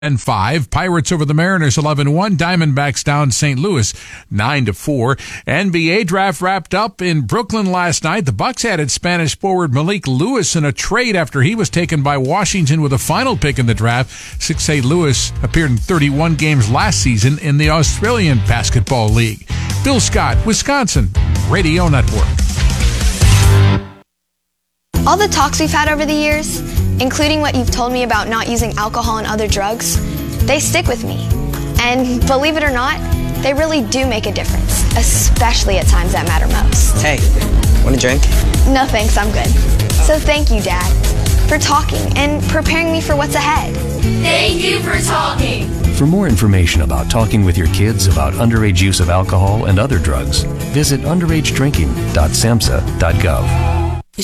5. Pirates over the Mariners 11-1. Diamondbacks down St. Louis 9-4. NBA draft wrapped up in Brooklyn last night. The Bucks added Spanish forward Malik Lewis in a trade after he was taken by Washington with a final pick in the draft. 6'8" Lewis appeared in 31 games last season in the Australian Basketball League. Bill Scott, Wisconsin Radio Network. All the talks we've had over the years, including what you've told me about not using alcohol and other drugs, they stick with me. And believe it or not, they really do make a difference, especially at times that matter most. Hey, want a drink? No thanks, I'm good. So thank you, Dad, for talking and preparing me for what's ahead. Thank you for talking. For more information about talking with your kids about underage use of alcohol and other drugs, visit underagedrinking.samhsa.gov.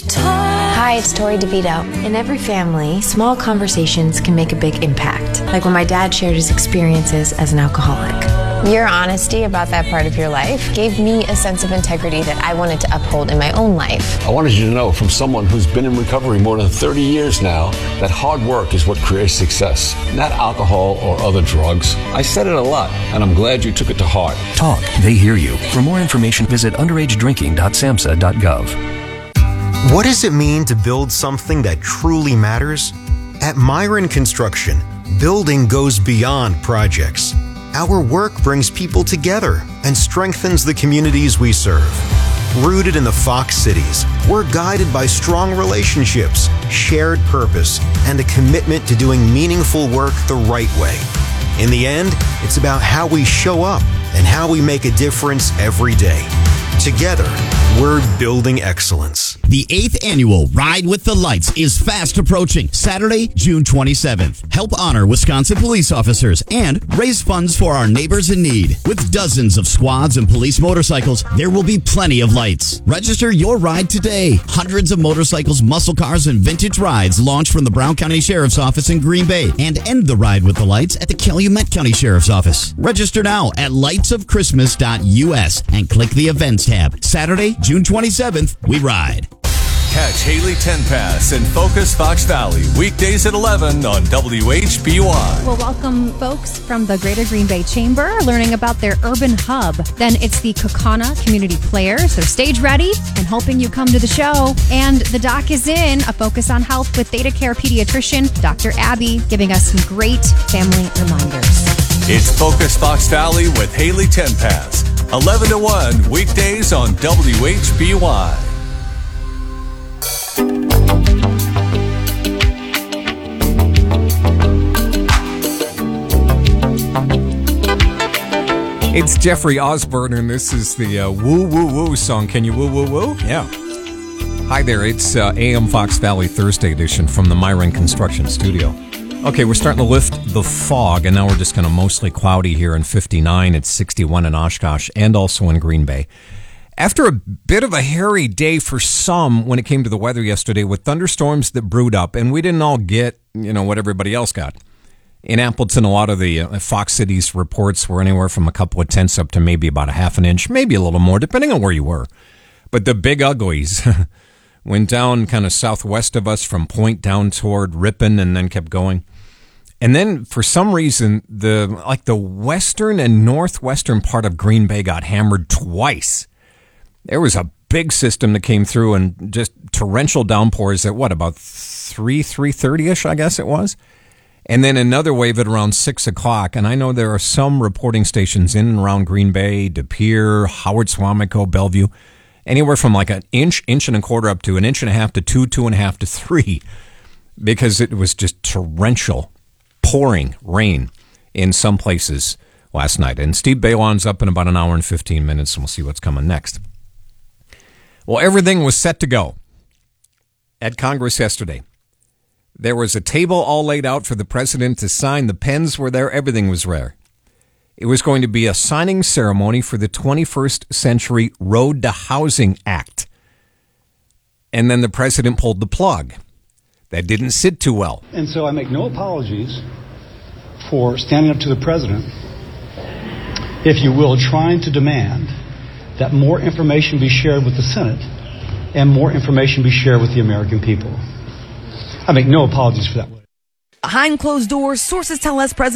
Hi, it's Tori DeVito. In every family, small conversations can make a big impact. Like when my dad shared his experiences as an alcoholic. Your honesty about that part of your life gave me a sense of integrity that I wanted to uphold in my own life. I wanted you to know from someone who's been in recovery more than 30 years now that hard work is what creates success, not alcohol or other drugs. I said it a lot, and I'm glad you took it to heart. Talk, they hear you. For more information, visit underagedrinking.samhsa.gov. What does it mean to build something that truly matters? At Myron Construction, building goes beyond projects. Our work brings people together and strengthens the communities we serve. Rooted in the Fox Cities, we're guided by strong relationships, shared purpose, and a commitment to doing meaningful work the right way. In the end, it's about how we show up and how we make a difference every day. Together, we're building excellence. The 8th annual Ride with the Lights is fast approaching, Saturday, June 27th. Help honor Wisconsin police officers and raise funds for our neighbors in need. With dozens of squads and police motorcycles, there will be plenty of lights. Register your ride today. Hundreds of motorcycles, muscle cars, and vintage rides launch from the Brown County Sheriff's Office in Green Bay and end the Ride with the Lights at the Calumet County Sheriff's Office. Register now at lightsofchristmas.us and click the events tab. Saturday, June 27th, we ride. Catch Haley Tenpass and Focus Fox Valley weekdays at 11 on WHBY. Well, welcome folks from the Greater Green Bay Chamber learning about their urban hub. Then it's the Kaukauna Community Players. They're stage ready and hoping you come to the show. And the doc is in, a focus on health with Theta Care pediatrician Dr. Abby, giving us some great family reminders. It's Focus Fox Valley with Haley Tenpass. 11 to 1 weekdays on WHBY. It's Jeffrey Osborne, and this is the Woo Woo Woo song. Can you woo woo woo? Yeah. Hi there, it's AM Fox Valley Thursday edition from the Myron Construction Studio. Okay, we're starting to lift the fog, and now we're just kind of mostly cloudy here in 59. It's 61 in Oshkosh and also in Green Bay. After a bit of a hairy day for some when it came to the weather yesterday with thunderstorms that brewed up, and we didn't all get, what everybody else got. In Appleton, a lot of the Fox Cities reports were anywhere from a couple of tenths up to maybe about a half an inch, maybe a little more, depending on where you were. But the big uglies went down kind of southwest of us from Point down toward Ripon and then kept going. And then for some reason, the western and northwestern part of Green Bay got hammered twice. There was a big system that came through and just torrential downpours at about 3:30-ish, I guess it was. And then another wave at around 6 o'clock. And I know there are some reporting stations in and around Green Bay, De Pere, Howard Suamico, Bellevue, anywhere from like an inch and a quarter up to an inch and a half to 2.5 to 3, because it was just torrential, pouring rain in some places last night. And Steve Balon's up in about an hour and 15 minutes, and we'll see what's coming next. Well, everything was set to go at Congress yesterday. There was a table all laid out for the president to sign. The pens were there. Everything was there. It was going to be a signing ceremony for the 21st Century Road to Housing Act. And then the president pulled the plug. That didn't sit too well. And so I make no apologies for standing up to the president, if you will, trying to demand that more information be shared with the Senate and more information be shared with the American people. I make no apologies for that. Behind closed doors, sources tell us President